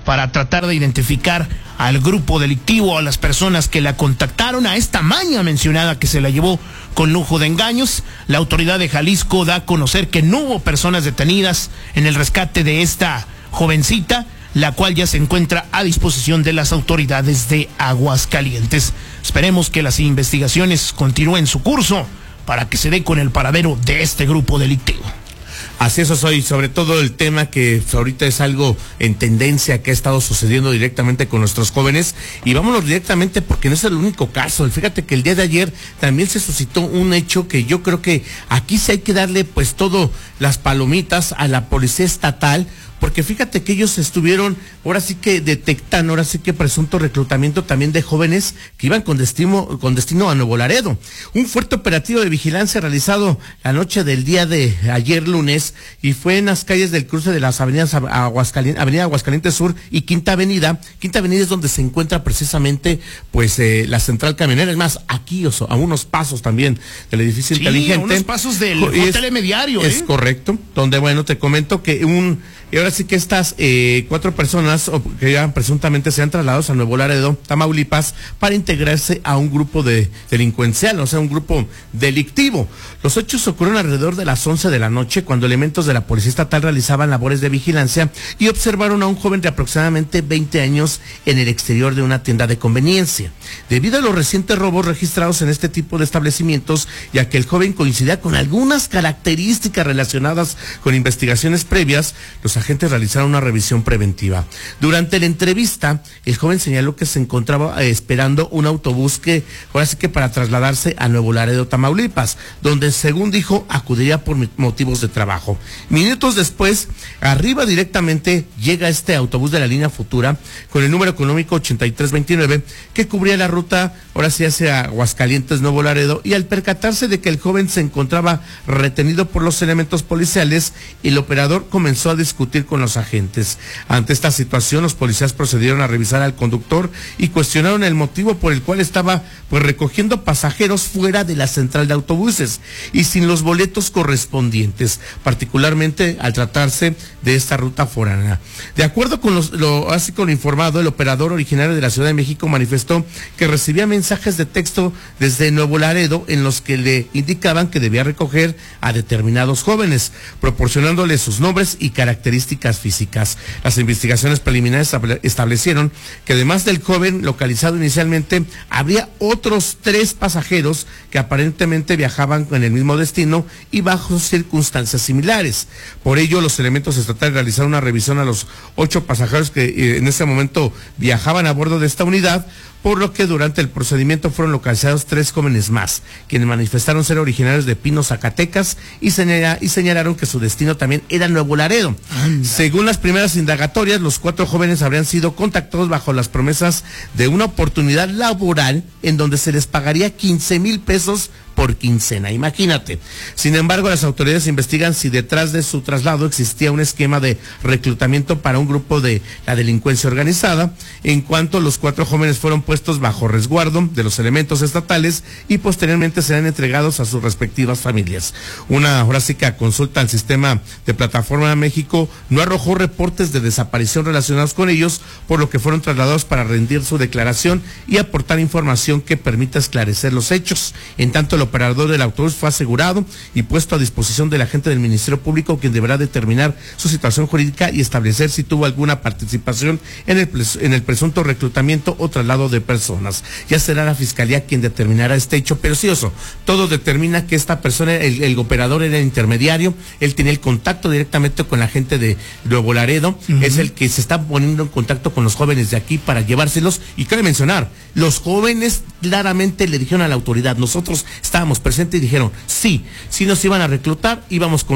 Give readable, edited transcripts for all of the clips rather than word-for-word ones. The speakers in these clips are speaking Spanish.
para tratar de identificar al grupo delictivo, a las personas que la contactaron, a esta maña mencionada que se la llevó con lujo de engaños. La autoridad de Jalisco da a conocer que no hubo personas detenidas en el rescate de esta jovencita, la cual ya se encuentra a disposición de las autoridades de Aguascalientes. Esperemos que las investigaciones continúen su curso para que se dé con el paradero de este grupo delictivo. Así es, hoy sobre todo el tema que ahorita es algo en tendencia que ha estado sucediendo directamente con nuestros jóvenes, y vámonos directamente porque no es el único caso. Fíjate que el día de ayer también se suscitó un hecho que yo creo que aquí sí hay que darle pues todo las palomitas a la policía estatal, porque fíjate que ellos estuvieron, ahora sí que detectan, ahora sí que presunto reclutamiento también de jóvenes que iban con destino a Nuevo Laredo. Un fuerte operativo de vigilancia realizado la noche del día de ayer lunes, y fue en las calles del cruce de las avenidas Avenida Aguascalientes Sur y Quinta Avenida. Quinta Avenida es donde se encuentra precisamente pues la central camionera, es más, aquí a unos pasos tambien del edificio inteligente. A unos pasos del Telemediario. Es correcto, donde bueno, te comento que y ahora sí que estas 4 personas que ya presuntamente sean trasladados a Nuevo Laredo, Tamaulipas, para integrarse a un grupo delincuencial, o sea, un grupo delictivo. Los hechos ocurrieron alrededor de las 11 de la noche, cuando elementos de la Policía Estatal realizaban labores de vigilancia y observaron a un joven de aproximadamente 20 años en el exterior de una tienda de conveniencia. Debido a los recientes robos registrados en este tipo de establecimientos, ya que el joven coincidía con algunas características relacionadas con investigaciones previas, los agentes realizaron una revisión preventiva. Durante la entrevista, el joven señaló que se encontraba esperando un autobús que, ahora sí que para trasladarse a Nuevo Laredo, Tamaulipas, donde según dijo, acudiría por motivos de trabajo. Minutos después, arriba directamente llega este autobús de la línea Futura con el número económico 8329, que cubría la ruta, ahora sí hacia Aguascalientes, Nuevo Laredo, y al percatarse de que el joven se encontraba retenido por los elementos policiales, el operador comenzó a discutir con los agentes. Ante esta situación, los policías procedieron a revisar al conductor y cuestionaron el motivo por el cual estaba pues recogiendo pasajeros fuera de la central de autobuses y sin los boletos correspondientes, particularmente al tratarse de esta ruta foránea. De acuerdo con lo informado, el operador originario de la Ciudad de México manifestó que recibía mensajes de texto desde Nuevo Laredo en los que le indicaban que debía recoger a determinados jóvenes, proporcionándoles sus nombres y características físicas. Las investigaciones preliminares establecieron que además del joven localizado inicialmente, habría otros 3 pasajeros que aparentemente viajaban en el mismo destino y bajo circunstancias similares. Por ello, los elementos estatales realizaron una revisión a los 8 pasajeros que en ese momento viajaban a bordo de esta unidad, por lo que durante el procedimiento fueron localizados 3 jóvenes más, quienes manifestaron ser originarios de Pino, Zacatecas, y señalaron que su destino también era Nuevo Laredo. Según las primeras indagatorias, los 4 jóvenes habrían sido contactados bajo las promesas de una oportunidad laboral en donde se les pagaría 15,000 pesos por quincena, imagínate. Sin embargo, las autoridades investigan si detrás de su traslado existía un esquema de reclutamiento para un grupo de la delincuencia organizada, en cuanto los 4 jóvenes fueron puestos bajo resguardo de los elementos estatales y posteriormente serán entregados a sus respectivas familias. Una ahora sí que consulta al sistema de Plataforma México no arrojó reportes de desaparición relacionados con ellos, por lo que fueron trasladados para rendir su declaración y aportar información que permita esclarecer los hechos. En tanto, el operador del autobús fue asegurado y puesto a disposición del agente del Ministerio Público, quien deberá determinar su situación jurídica y establecer si tuvo alguna participación en el presunto reclutamiento o traslado de personas. Ya será la Fiscalía quien determinará este hecho, pero sí, todo determina que esta persona, el operador era el intermediario, él tenía el contacto directamente con la gente de Nuevo Laredo, es el que se está poniendo en contacto con los jóvenes de aquí para llevárselos, y cabe mencionar, los jóvenes claramente le dijeron a la autoridad, nosotros estábamos presentes, y dijeron, sí nos iban a reclutar, íbamos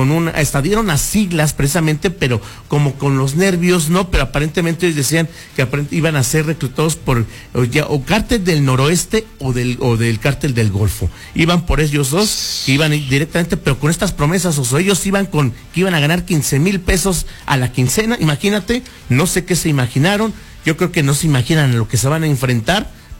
dieron las siglas precisamente, pero como con los nervios, no, pero aparentemente ellos decían que iban a ser reclutados por o cártel del noroeste o del cártel del Golfo. Iban por ellos dos, que iban directamente, pero con estas promesas, ellos iban que iban a ganar 15,000 pesos a la quincena, imagínate, no sé qué se imaginaron, yo creo que no se imaginan lo que se van a enfrentar,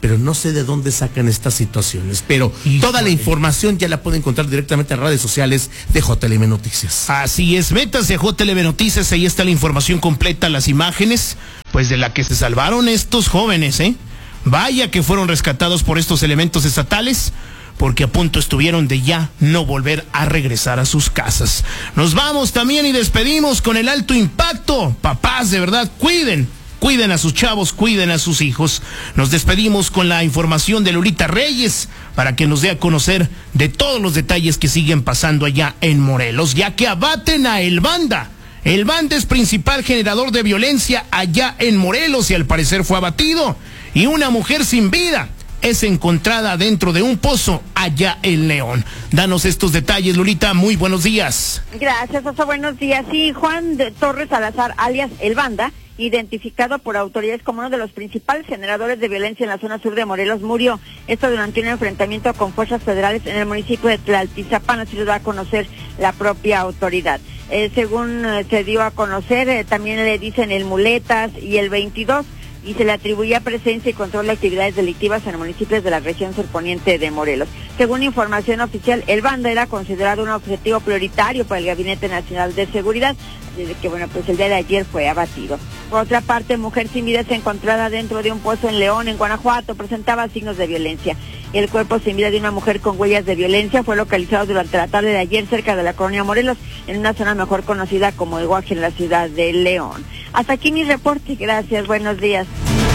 pero no sé de dónde sacan estas situaciones. Pero toda la información ya la pueden encontrar directamente en redes sociales de JLM Noticias. Así es, métase a JLM Noticias, ahí está la información completa, las imágenes, pues de la que se salvaron estos jóvenes, Vaya que fueron rescatados por estos elementos estatales, porque a punto estuvieron de ya no volver a regresar a sus casas. Nos vamos también y despedimos con el alto impacto. Papás, de verdad, cuiden a sus chavos, cuiden a sus hijos. Nos despedimos con la información de Lolita Reyes para que nos dé a conocer de todos los detalles que siguen pasando allá en Morelos, ya que abaten a El Banda. El Banda es principal generador de violencia allá en Morelos y al parecer fue abatido. Y una mujer sin vida es encontrada dentro de un pozo allá en León. Danos estos detalles, Lolita, muy buenos días. Gracias, Oso, buenos días. Sí, Juan de Torres Salazar, alias El Banda, identificado por autoridades como uno de los principales generadores de violencia en la zona sur de Morelos, murió. Esto durante un enfrentamiento con fuerzas federales en el municipio de Tlaltizapán, así lo da a conocer la propia autoridad. Según se dio a conocer, también le dicen el Muletas y el 22, y se le atribuía presencia y control de actividades delictivas en municipios de la región surponiente de Morelos. Según información oficial, El Banda era considerado un objetivo prioritario para el Gabinete Nacional de Seguridad, desde que, pues el día de ayer fue abatido. Por otra parte, mujer sin vida se encontrada dentro de un pozo en León, en Guanajuato, presentaba signos de violencia. El cuerpo sin vida de una mujer con huellas de violencia fue localizado durante la tarde de ayer cerca de la colonia Morelos, en una zona mejor conocida como El Guaje, en la ciudad de León. Hasta aquí mi reporte, gracias, buenos días.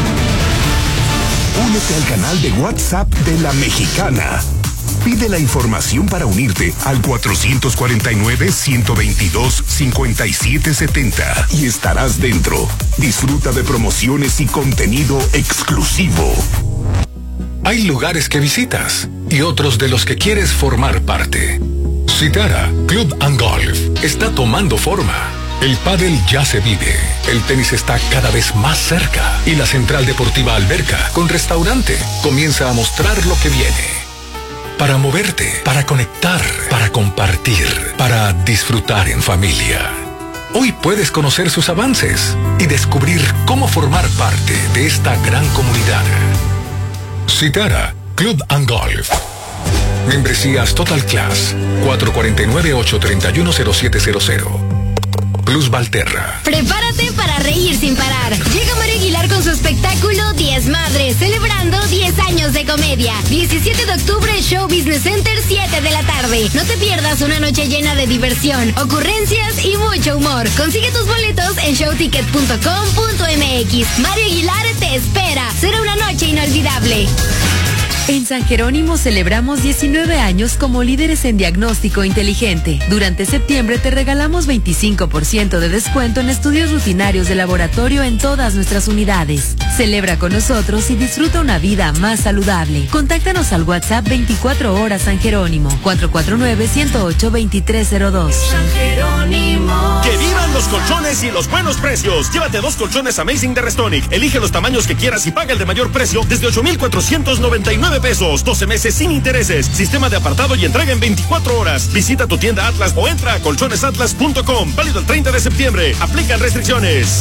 Únete al canal de WhatsApp de La Mexicana. Pide la información para unirte al 449-122-5770 y estarás dentro. Disfruta de promociones y contenido exclusivo. Hay lugares que visitas y otros de los que quieres formar parte. Citara Club and Golf está tomando forma. El pádel ya se vive, el tenis está cada vez más cerca y la central deportiva Alberca con restaurante comienza a mostrar lo que viene. Para moverte, para conectar, para compartir, para disfrutar en familia. Hoy puedes conocer sus avances y descubrir cómo formar parte de esta gran comunidad. Citara Club and Golf. Membresías Total Class 449-831-0700. Plus Valterra. Prepárate para reír sin parar. Llega Mario Aguilar con su espectáculo 10 Madres, celebrando 10 años de comedia. 17 de octubre, Show Business Center, 7 de la tarde. No te pierdas una noche llena de diversión, ocurrencias y mucho humor. Consigue tus boletos en showticket.com.mx. Mario Aguilar te espera. Será una noche inolvidable. En San Jerónimo celebramos 19 años como líderes en diagnóstico inteligente. Durante septiembre te regalamos 25% de descuento en estudios rutinarios de laboratorio en todas nuestras unidades. Celebra con nosotros y disfruta una vida más saludable. Contáctanos al WhatsApp 24 horas San Jerónimo, 449-108-2302. San Jerónimo. ¡Que vivan los colchones y los buenos precios! Llévate 2 colchones Amazing de Restonic. Elige los tamaños que quieras y paga el de mayor precio desde 8,499 pesos. 12 meses sin intereses. Sistema de apartado y entrega en 24 horas. Visita tu tienda Atlas o entra a colchonesatlas.com. Válido el 30 de septiembre. Aplican restricciones.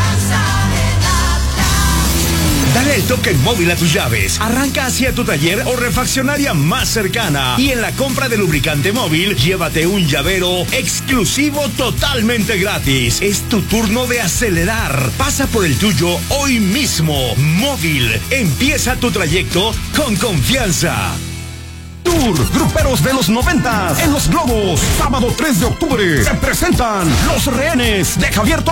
Dale el toque móvil a tus llaves. Arranca hacia tu taller o refaccionaria más cercana. Y en la compra de lubricante móvil, llévate un llavero exclusivo totalmente gratis. Es tu turno de acelerar. Pasa por el tuyo hoy mismo. Móvil. Empieza tu trayecto con confianza. Tour Gruperos de los 90 en Los Globos. Sábado 3 de octubre se presentan Los Rehenes de Javier